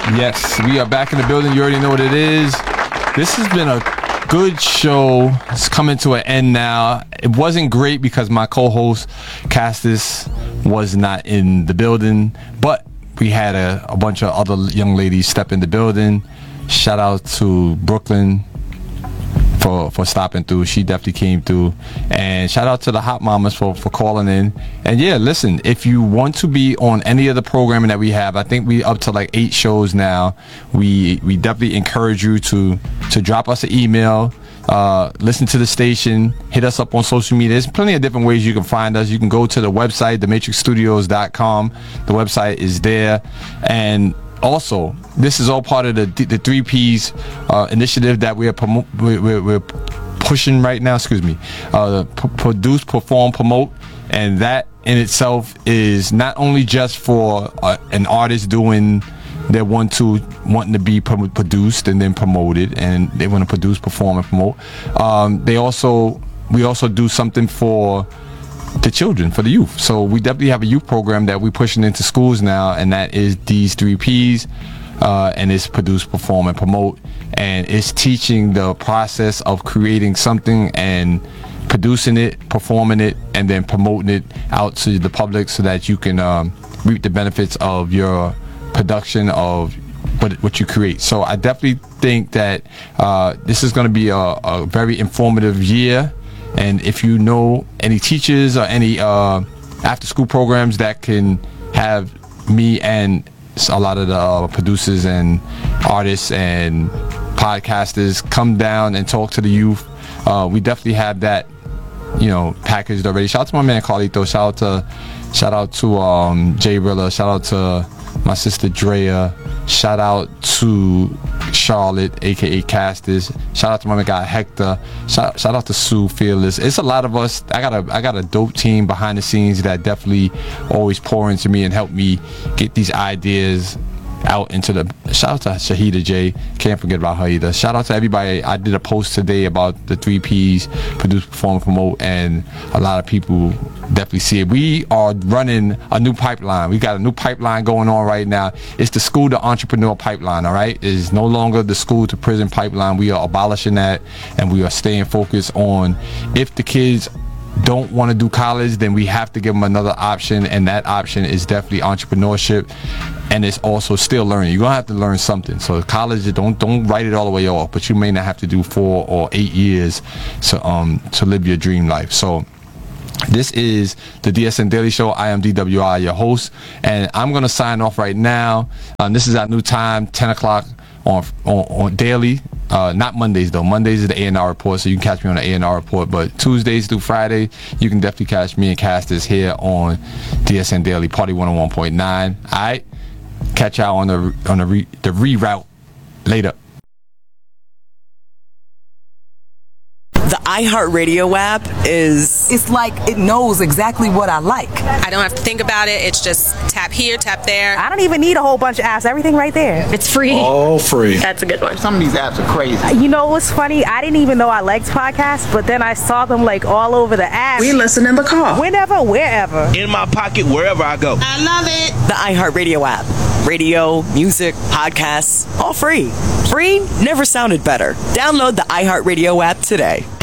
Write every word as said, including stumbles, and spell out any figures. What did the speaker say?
Yes, we are back in the building. You already know what it is. This has been a good show. It's coming to an end now. It wasn't great because my co-host, Castis, was not in the building, but we had a, a bunch of other young ladies step in the building. Shout out to Brooklyn for for stopping through. She definitely came through. And shout out to the Hot Mamas for, for calling in. And yeah, listen, if you want to be on any of the programming that we have, I think we up to like eight shows now. We we definitely encourage you to to drop us an email, uh, listen to the station, hit us up on social media. There's plenty of different ways you can find us. You can go to the website, the matrix studios dot com. The website is there. And also, this is all part of the the three P's uh, initiative that we are promo- we're, we're pushing right now. Excuse me, uh, p- produce, perform, promote, and that in itself is not only just for uh, an artist doing their one two wanting to be pro- produced and then promoted, and they want to produce, perform, and promote. Um, they also we also do something for the children, for the youth. So we definitely have a youth program that we're pushing into schools now, and that is these three P's, uh, and it's produce, perform, and promote, and it's teaching the process of creating something and producing it, performing it, and then promoting it out to the public so that you can um, reap the benefits of your production of what, what you create. So I definitely think that uh, this is going to be a, a very informative year. And if you know any teachers or any uh, after-school programs that can have me and a lot of the uh, producers and artists and podcasters come down and talk to the youth, uh, we definitely have that, you know, packaged already. Shout out to my man Carlito. Shout out to, shout out to um, Jay Rilla. Shout out to my sister Drea. Shout out to Charlotte, aka Castis. Shout out to my guy Hector. Shout, shout out to Sue Fearless. It's a lot of us. I got a I got a dope team behind the scenes that definitely always pour into me and help me get these ideas out into the. Shout out to Shahida J. Can't forget about her either. Shout out to everybody. I did a post today about the three P's, produce, perform, promote, and a lot of people definitely see it. We are running a new pipeline. We got a new pipeline going on right now. It's the school to entrepreneur pipeline. All right, it's no longer the school to prison pipeline. We are abolishing that, and we are staying focused on if the kids don't want to do college, then we have to give them another option, and that option is definitely entrepreneurship, and it's also still learning. You're gonna have to learn something. So college, don't don't write it all the way off, but you may not have to do four or eight years to um to live your dream life. So this is the D S N Daily Show. I am D W I, your host, and I'm gonna sign off right now. Um, this is our new time, ten o'clock on on, on daily. Uh, not Mondays though. Mondays is the A and R report, so you can catch me on the A and R report. But Tuesdays through Friday, you can definitely catch me and Castis here on D S N Daily Party one oh one point nine. All right, catch y'all on the on the re, the reroute later. The iHeartRadio app is... It's like it knows exactly what I like. I don't have to think about it. It's just tap here, tap there. I don't even need a whole bunch of apps. Everything right there. It's free. All free. That's a good one. Some of these apps are crazy. You know what's funny? I didn't even know I liked podcasts, but then I saw them like all over the app. We listen in the car. Whenever, wherever. In my pocket, wherever I go. I love it. The iHeartRadio app. Radio, music, podcasts, all free. Free never sounded better. Download the iHeartRadio app today.